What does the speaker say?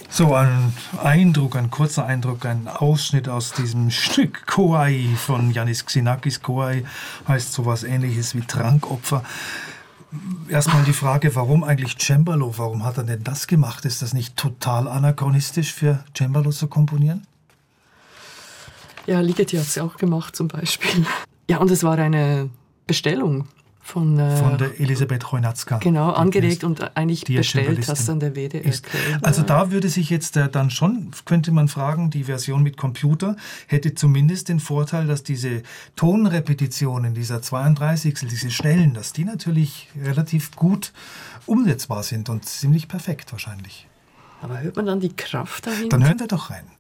So ein kurzer Eindruck, ein Ausschnitt aus diesem Stück Koai von Yannis Xenakis. Koai heißt sowas Ähnliches wie Trankopfer. Erstmal die Frage, warum eigentlich Cembalo? Warum hat er denn das gemacht? Ist das nicht total anachronistisch für Cembalo zu komponieren? Ja, Ligeti hat es auch gemacht zum Beispiel. Ja, und es war eine Bestellung von der Elisabeth Chojnacka. Genau, angeregt und eigentlich bestellt hast an der WDR. Ist. Also da würde sich jetzt dann schon, könnte man fragen, die Version mit Computer hätte zumindest den Vorteil, dass diese Tonrepetitionen, dieser 32, diese Stellen, dass die natürlich relativ gut umsetzbar sind und ziemlich perfekt wahrscheinlich. Aber hört man dann die Kraft dahinter? Dann hören wir doch rein.